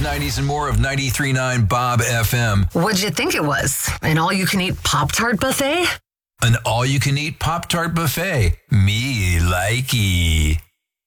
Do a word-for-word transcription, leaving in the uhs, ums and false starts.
nineties, and more of ninety-three point nine Bob F M. What'd you think it was? An all-you-can-eat Pop-Tart buffet? An all-you-can-eat Pop-Tart buffet. Me likey.